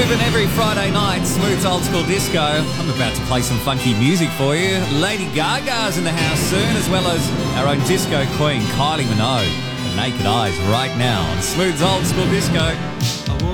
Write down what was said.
moving every Friday night. Smooth Old School Disco. I'm about to play some funky music for you. Lady Gaga's in the house soon, as well as our own disco queen, Kylie Minogue. Naked Eyes right now on Smooth Old School Disco.